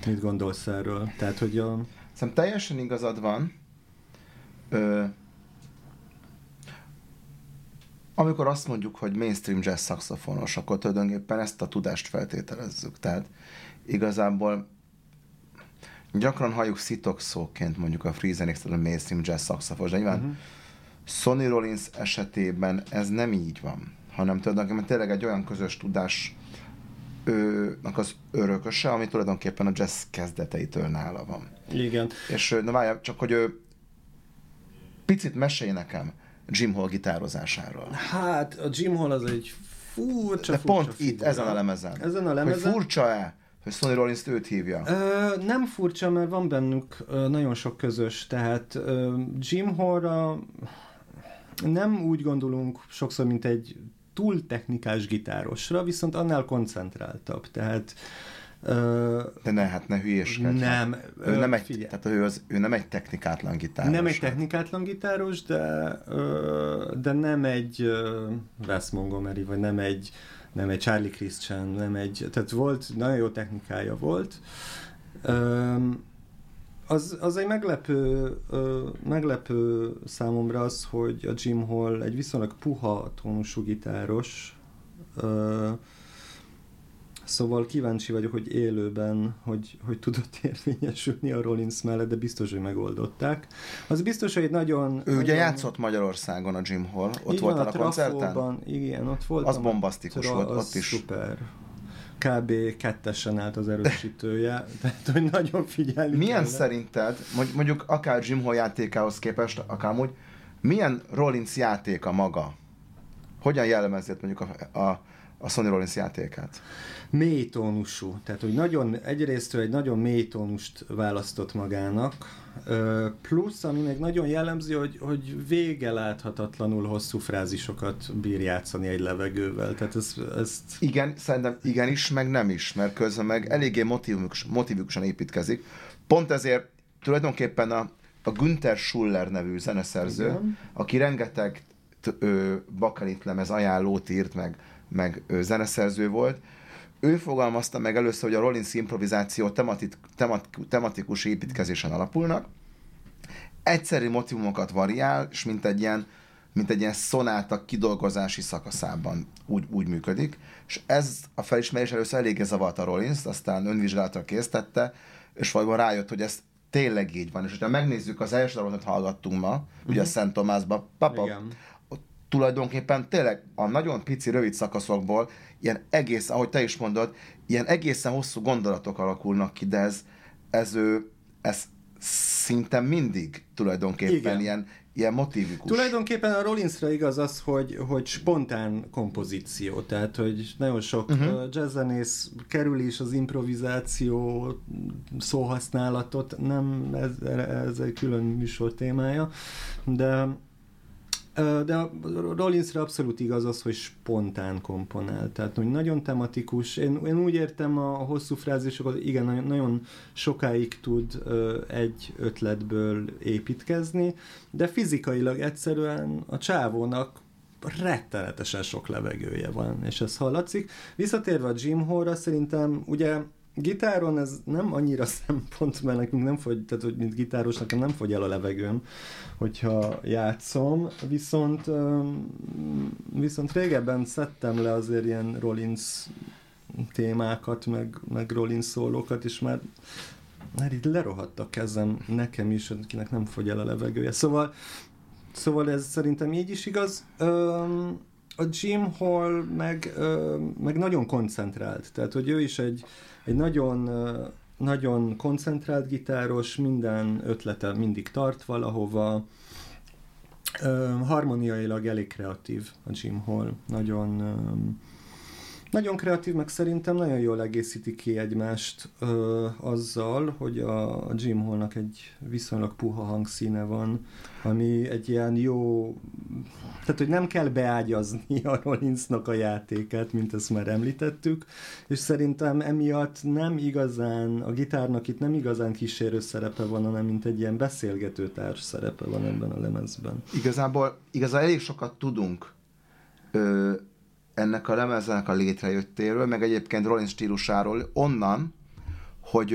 Mit gondolsz erről? Tehát, hogy Szerintem teljesen igazad van. Amikor azt mondjuk, hogy mainstream jazz szaxofonos, akkor tulajdonképpen ezt a tudást feltételezzük. Tehát igazából gyakran halljuk szitokszóként mondjuk a Free Zenix, a mainstream jazz szaxofonos, de nyilván Sonny Rollins esetében ez nem így van, hanem tulajdonképpen tényleg egy olyan közös tudásnak az örököse, ami tulajdonképpen a jazz kezdeteitől nála van. Igen. És na várjál, csak hogy picit mesélj nekem Jim Hall gitározásáról. Hát, a Jim Hall az egy furcsa de pont figura. itt, ezen a lemezen. Hogy furcsa-e, hogy Sonny Rollins őt hívja? Nem furcsa, mert van bennük nagyon sok közös, tehát Jim Hallra nem úgy gondolunk sokszor, mint egy túl technikás gitárosra, viszont annál koncentráltabb, tehát de ne hülyéskedj. Nem. Ő nem egy, tehát ő nem egy technikátlan gitáros. Nem egy technikátlan gitáros, de nem egy Wes Montgomery, vagy nem egy Charlie Christian, tehát volt, nagyon jó technikája volt. Az egy meglepő számomra az, hogy a Jim Hall egy viszonylag puha tónusú gitáros, szóval kíváncsi vagyok, hogy élőben, hogy tudott érvényesülni a Rollins mellett, de biztos, hogy megoldották. Az biztos, hogy nagyon... Ő ugye játszott Magyarországon a Jim Hall, ott voltál a koncerten? Igen, ott voltam. Az bombasztikus volt, ott is. Szuper. Kb. 2-esen állt az erősítője, tehát hogy nagyon figyelni milyen kellene. szerinted, mondjuk akár Jim Hall játékához képest, akár amúgy, milyen Rollins játéka maga? Hogyan jellemezett mondjuk a Sonny Rollins játékát? Mély tónusú, tehát hogy egyrésztről egy nagyon mély tónust választott magának, plusz, ami meg nagyon jellemző, hogy vége láthatatlanul hosszú frázisokat bír játszani egy levegővel, tehát ezt... Igen, szerintem igenis, meg nem is, mert közben meg eléggé motivikusan építkezik. Pont ezért tulajdonképpen a Günther Schuller nevű zeneszerző, igen, aki rengeteg bakelit lemez ajánlót írt, meg zeneszerző volt, ő fogalmazta meg először, hogy a Rollins improvizáció tematikus építkezésen alapulnak, egyszerű motivumokat variál, és mint egy ilyen szonáta kidolgozási szakaszában úgy működik, és ez a felismerés először eléggé zavart a Rollins, aztán önvizsgálatra késztette, és valóban rájött, hogy ez tényleg így van. És hogyha megnézzük az első darabot, hallgattunk ma, ugye a Szent Tomásba, tulajdonképpen tényleg a nagyon pici, rövid szakaszokból ilyen egész, ahogy te is mondod, ilyen egészen hosszú gondolatok alakulnak ki, de ez szinte mindig tulajdonképpen ilyen motivikus. Tulajdonképpen a Rollinsra igaz az, hogy spontán kompozíció, tehát hogy nagyon sok jazzzenész kerül is az improvizáció szóhasználatot, nem ez egy külön műsor témája, de a Rollinsra abszolút igaz az, hogy spontán komponál, tehát hogy nagyon tematikus. Én úgy értem a hosszú frázisokat, igen, nagyon sokáig tud egy ötletből építkezni, de fizikailag egyszerűen a csávónak rettenetesen sok levegője van, és ez hallatszik. Visszatérve a Jim Hallra, szerintem ugye gitáron ez nem annyira szempont, mert nekünk nem fogy, tehát hogy mint gitáros nekem nem fogy el a levegőm, hogyha játszom, viszont régebben szedtem le azért ilyen Rollins témákat, meg Rollins szólókat, és már így lerohadt a kezem nekem is, akinek nem fogy el a levegője. Szóval ez szerintem így is igaz. A Jim Hall meg nagyon koncentrált, tehát hogy ő is egy nagyon koncentrált gitáros, minden ötlete mindig tart valahova. Harmoniailag elég kreatív a Jim Hall, nagyon kreatív, meg szerintem nagyon jól egészíti ki egymást azzal, hogy a Jim Hallnak egy viszonylag puha hangszíne van, ami egy ilyen jó... Tehát, hogy nem kell beágyazni a Rollinsnak a játékát, mint ezt már említettük, és szerintem emiatt a gitárnak itt nem igazán kísérő szerepe van, hanem mint egy ilyen beszélgető társ szerepe van ebben a lemezben. Igazából elég sokat tudunk ennek a lemeznek a létrejöttéről, meg egyébként Rollins stílusáról onnan, hogy